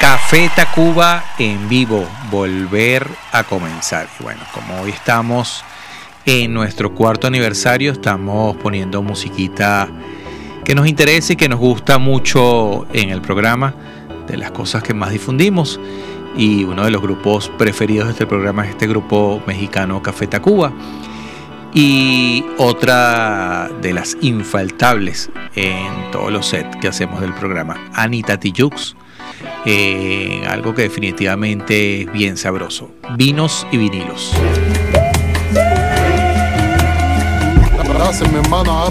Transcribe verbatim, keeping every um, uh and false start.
Café Tacuba en vivo, volver a comenzar. Y bueno, como hoy estamos en nuestro cuarto aniversario, estamos poniendo musiquita que nos interesa y que nos gusta mucho en el programa, de las cosas que más difundimos. Y uno de los grupos preferidos de este programa es este grupo mexicano Café Tacuba. Y otra de las infaltables en todos los sets que hacemos del programa, Anita Tijoux. Eh, algo que definitivamente es bien sabroso. Vinos y vinilos. Gracias, mi hermano.